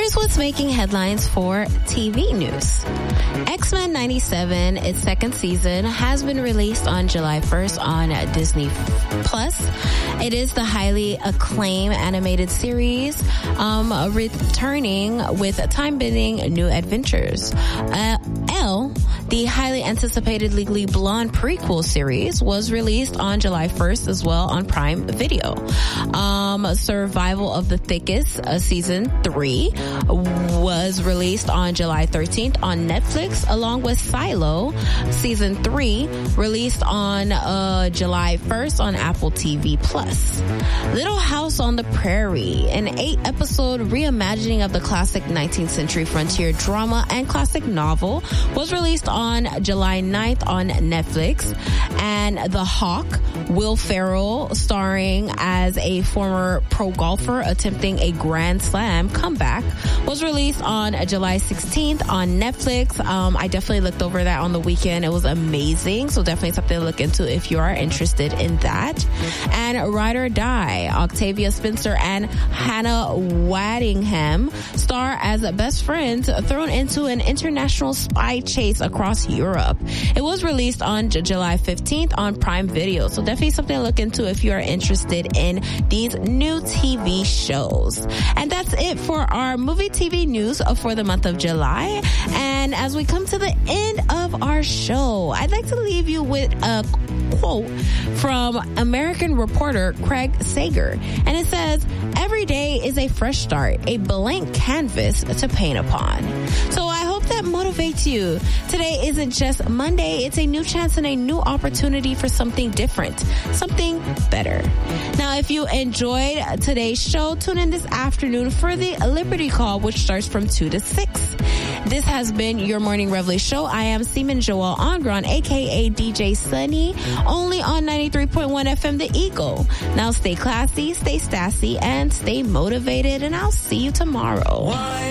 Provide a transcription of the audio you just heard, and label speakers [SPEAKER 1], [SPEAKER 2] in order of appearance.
[SPEAKER 1] Here's what's making headlines for TV news. X-Men 97, its second season, has been released on July 1st on Disney+. It is the highly acclaimed animated series returning with time-bending new adventures. Elle, the highly anticipated Legally Blonde prequel series, was released on July 1st as well on Prime Video. Survival of the Thickest, Season 3, was released on July 13th on Netflix, along with Silo, Season 3, released on July 1st on Apple TV+. Little House on the Prairie, an 8-episode reimagining of the classic 19th century frontier drama and classic novel, was released on July 9th on Netflix. And The Hawk, Will Ferrell, starring as a former pro golfer attempting a Grand Slam comeback, was released on July 16th on Netflix. I definitely looked over that on the weekend. It was amazing. So definitely something to look into if you are interested in that. And Ride or Die, Octavia Spencer and Hannah Waddingham star as best friends thrown into an international spy chase across Europe. It was released on July 15th on Prime Video. So definitely something to look into if you are interested in these new TV shows. And that's it for our movie TV news for the month of July. And as we come to the end of our show, I'd like to leave you with a quote from American reporter Craig Sager. And it says, "Every day is a fresh start, a blank canvas to paint upon." So I hope that motivates you. Today isn't just Monday, it's a new chance and a new opportunity for something different, something better. Now, if you enjoyed today's show, tune in this afternoon for the Liberty Call, which starts from 2 to 6. This has been your Morning Reveille show. I am Seaman Joel Angron, aka DJ Sunny, only on 93.1 FM The Eagle. Now stay classy, stay sassy, and stay motivated, and I'll see you tomorrow.